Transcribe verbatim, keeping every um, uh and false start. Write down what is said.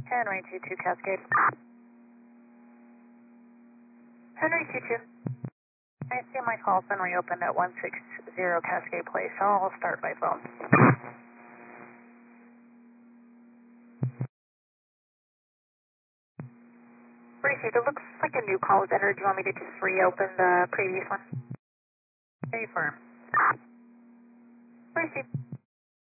Henry two two Cascade. Henry two two. I see my call's been reopened at one six zero Cascade Place. I'll start by phone. Received. It looks like a new call was entered. Do you want me to just reopen the previous one? Very firm. Received.